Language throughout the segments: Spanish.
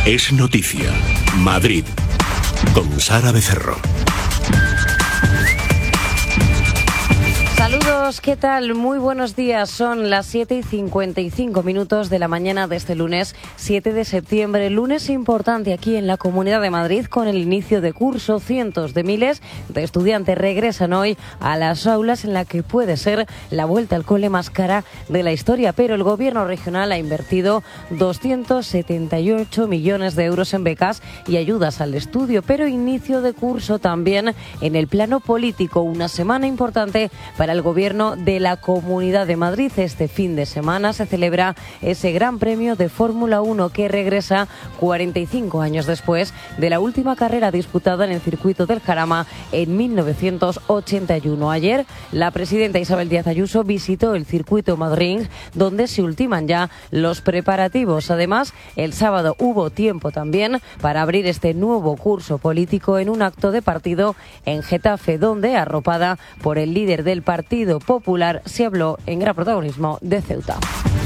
Es noticia. Madrid. Con Sara Becerro. Saludos, ¿qué tal? Muy buenos días. Son las 7:55 de la mañana de este lunes 7 de septiembre. Lunes importante aquí en la Comunidad de Madrid con el inicio de curso. Cientos de miles de estudiantes regresan hoy a las aulas en la que puede ser la vuelta al cole más cara de la historia. Pero el Gobierno regional ha invertido 278 millones de euros en becas y ayudas al estudio. Pero inicio de curso también en el plano político. Una semana importante para el Gobierno de la Comunidad de Madrid. Este fin de semana se celebra ese Gran Premio de Fórmula 1 que regresa 45 años después de la última carrera disputada en el circuito del Jarama en 1981. Ayer, la presidenta Isabel Díaz Ayuso visitó el circuito Madrid, donde se ultiman ya los preparativos. Además, el sábado hubo tiempo también para abrir este nuevo curso político en un acto de partido en Getafe, donde, arropada por el líder del Partido Popular, se habló en gran protagonismo de Ceuta.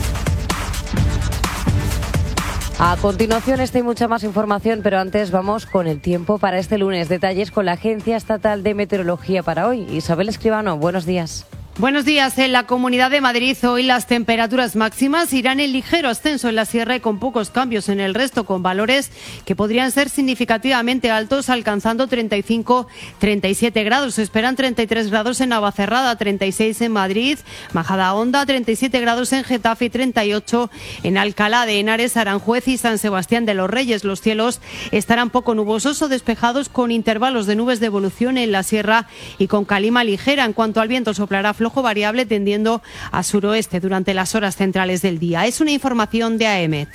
A continuación, esta y mucha más información, pero antes vamos con el tiempo para este lunes. Detalles con la Agencia Estatal de Meteorología para hoy. Isabel Escribano, buenos días. Buenos días. En la Comunidad de Madrid hoy las temperaturas máximas irán en ligero ascenso en la sierra y con pocos cambios en el resto, con valores que podrían ser significativamente altos, alcanzando 35-37 grados. Se esperan 33 grados en Navacerrada, 36 en Madrid, Majadahonda, 37 grados en Getafe y 38 en Alcalá de Henares, Aranjuez y San Sebastián de los Reyes. Los cielos estarán poco nubosos o despejados, con intervalos de nubes de evolución en la sierra y con calima ligera. En cuanto al viento, soplará flojo variable tendiendo a suroeste durante las horas centrales del día. Es una información de AEMET.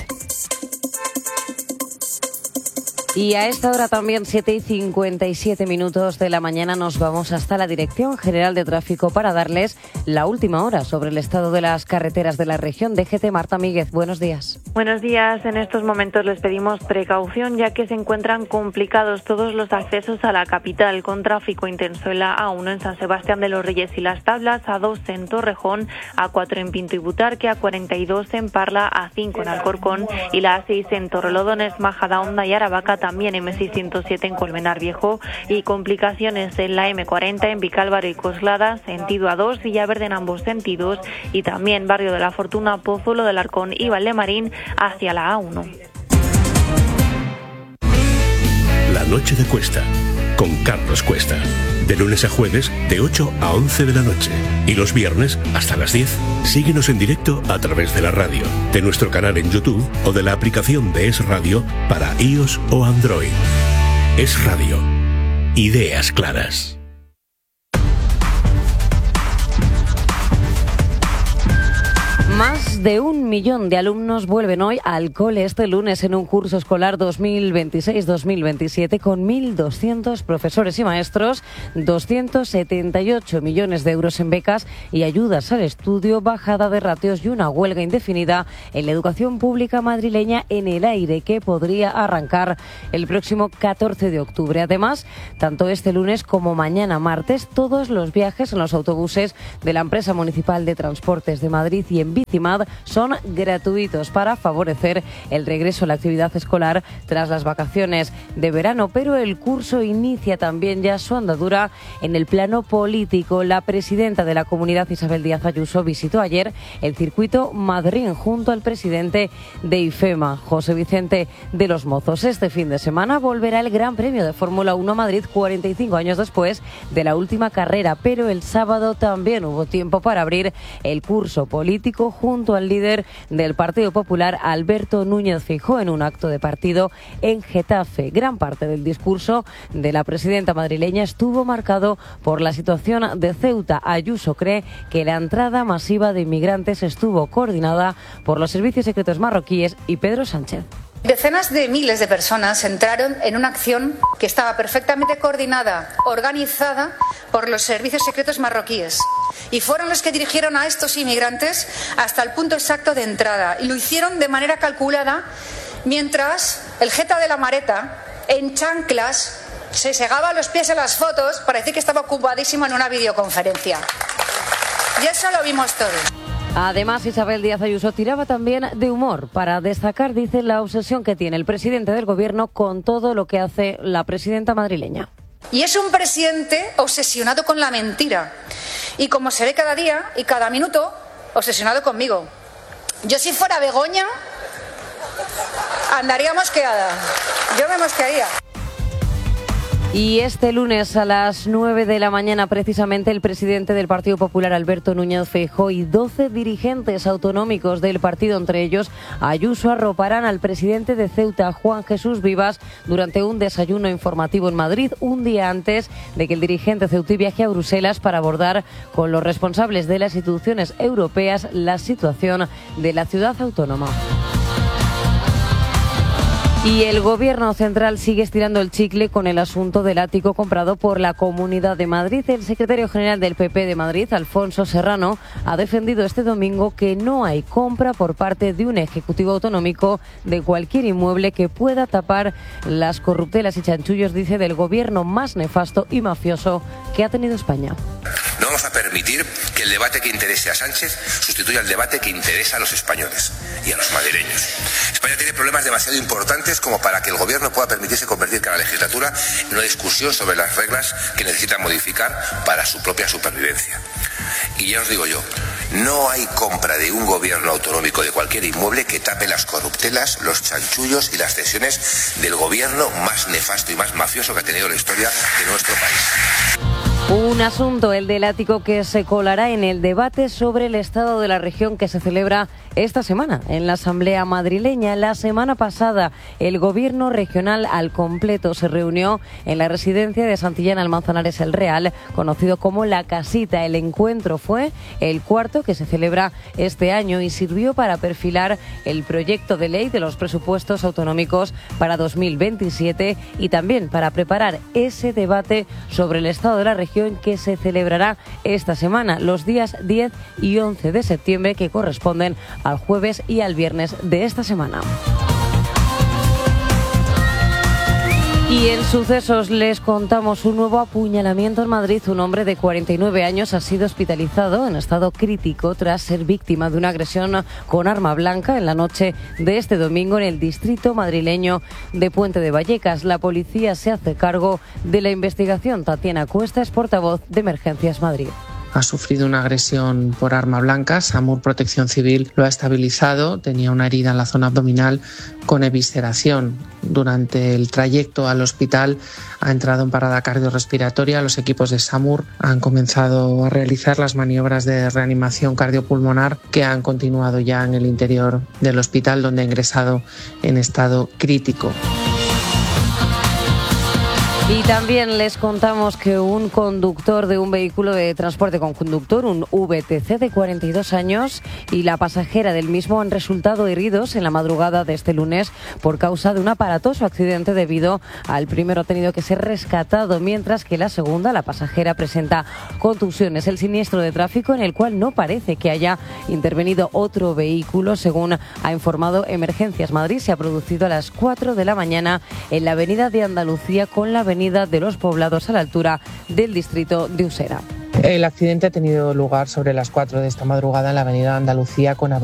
Y a esta hora también, 7:57 de la mañana, nos vamos hasta la Dirección General de Tráfico para darles la última hora sobre el estado de las carreteras de la región. DGT, Marta Míguez, buenos días. Buenos días. En estos momentos les pedimos precaución, ya que se encuentran complicados todos los accesos a la capital, con tráfico intenso en la A1 en San Sebastián de los Reyes y Las Tablas, A2 en Torrejón, A4 en Pinto y Butarque, A42 en Parla, A5 en Alcorcón y la A6 en Torrelodones, Majadahonda y Aravaca, también M607 en Colmenar Viejo, y complicaciones en la M40 en Vicálvaro y Coslada, sentido A2, Villaverde en ambos sentidos, y también Barrio de la Fortuna, Pozuelo del Arcón y Valdemarín hacia la A1. La noche de Cuesta, con Carlos Cuesta. De lunes a jueves, de 8 a 11 de la noche. Y los viernes, hasta las 10. Síguenos en directo a través de la radio, de nuestro canal en YouTube o de la aplicación de Es Radio para iOS o Android. Es Radio. Ideas claras. Más de 1 millón de alumnos vuelven hoy al cole este lunes en un curso escolar 2026-2027 con 1.200 profesores y maestros, 278 millones de euros en becas y ayudas al estudio, bajada de ratios y una huelga indefinida en la educación pública madrileña en el aire, que podría arrancar el próximo 14 de octubre. Además, tanto este lunes como mañana martes, todos los viajes en los autobuses de la empresa municipal de Transportes de Madrid y en Bicimad son gratuitos para favorecer el regreso a la actividad escolar tras las vacaciones de verano. Pero el curso inicia también ya su andadura en el plano político. La presidenta de la Comunidad, Isabel Díaz Ayuso, visitó ayer el circuito Madrid junto al presidente de IFEMA, José Vicente de los Mozos. Este fin de semana volverá el Gran Premio de Fórmula 1 Madrid, 45 años después de la última carrera, pero el sábado también hubo tiempo para abrir el curso político junto al líder del Partido Popular, Alberto Núñez Feijóo, en un acto de partido en Getafe. Gran parte del discurso de la presidenta madrileña estuvo marcado por la situación de Ceuta. Ayuso cree que la entrada masiva de inmigrantes estuvo coordinada por los servicios secretos marroquíes y Pedro Sánchez. Decenas de miles de personas entraron en una acción que estaba perfectamente coordinada, organizada por los servicios secretos marroquíes, y fueron los que dirigieron a estos inmigrantes hasta el punto exacto de entrada, y lo hicieron de manera calculada, mientras el jeta de la Mareta, en chanclas, se segaba los pies en las fotos para decir que estaba ocupadísimo en una videoconferencia. Y eso lo vimos todos. Además, Isabel Díaz Ayuso tiraba también de humor para destacar, dice, la obsesión que tiene el presidente del gobierno con todo lo que hace la presidenta madrileña. Y es un presidente obsesionado con la mentira. Y como se ve cada día y cada minuto, obsesionado conmigo. Yo si fuera Begoña, andaría mosqueada. Yo me mosquearía. Y este lunes a las 9 de la mañana, precisamente, el presidente del Partido Popular, Alberto Núñez Feijóo, y 12 dirigentes autonómicos del partido, entre ellos Ayuso, arroparán al presidente de Ceuta, Juan Jesús Vivas, durante un desayuno informativo en Madrid, un día antes de que el dirigente ceutí viaje a Bruselas para abordar con los responsables de las instituciones europeas la situación de la ciudad autónoma. Y el Gobierno central sigue estirando el chicle con el asunto del ático comprado por la Comunidad de Madrid. El secretario general del PP de Madrid, Alfonso Serrano, ha defendido este domingo que no hay compra por parte de un ejecutivo autonómico de cualquier inmueble que pueda tapar las corruptelas y chanchullos, dice, del gobierno más nefasto y mafioso que ha tenido España. No vamos a permitir que el debate que interese a Sánchez sustituya el debate que interesa a los españoles y a los madrileños. España tiene problemas demasiado importantes como para que el gobierno pueda permitirse convertir cada legislatura en una discusión sobre las reglas que necesita modificar para su propia supervivencia. Y ya os digo yo, no hay compra de un gobierno autonómico de cualquier inmueble que tape las corruptelas, los chanchullos y las cesiones del gobierno más nefasto y más mafioso que ha tenido la historia de nuestro país. Un asunto, el del ático, que se colará en el debate sobre el estado de la región que se celebra esta semana en la Asamblea madrileña. La semana pasada, el gobierno regional al completo se reunió en la residencia de Santillana al Manzanares el Real, conocido como La Casita. El encuentro fue el cuarto que se celebra este año y sirvió para perfilar el proyecto de ley de los presupuestos autonómicos para 2027 y también para preparar ese debate sobre el estado de la región que se celebrará esta semana, los días 10 y 11 de septiembre, que corresponden al jueves y al viernes de esta semana. Y en sucesos les contamos un nuevo apuñalamiento en Madrid. Un hombre de 49 años ha sido hospitalizado en estado crítico tras ser víctima de una agresión con arma blanca en la noche de este domingo en el distrito madrileño de Puente de Vallecas. La policía se hace cargo de la investigación. Tatiana Cuesta es portavoz de Emergencias Madrid. Ha sufrido una agresión por arma blanca. SAMUR Protección Civil lo ha estabilizado. Tenía una herida en la zona abdominal con evisceración. Durante el trayecto al hospital ha entrado en parada cardiorrespiratoria. Los equipos de SAMUR han comenzado a realizar las maniobras de reanimación cardiopulmonar, que han continuado ya en el interior del hospital, donde ha ingresado en estado crítico. Y también les contamos que un conductor de un vehículo de transporte con conductor, un VTC de 42 años, y la pasajera del mismo han resultado heridos en la madrugada de este lunes por causa de un aparatoso accidente. Debido al primero ha tenido que ser rescatado, mientras que la segunda, la pasajera, presenta contusiones. El siniestro de tráfico, en el cual no parece que haya intervenido otro vehículo, según ha informado Emergencias Madrid, se ha producido a las 4 de la mañana en la avenida de Andalucía con la avenida de los Poblados, a la altura del distrito de Usera. El accidente ha tenido lugar sobre las 4 de esta madrugada en la avenida Andalucía con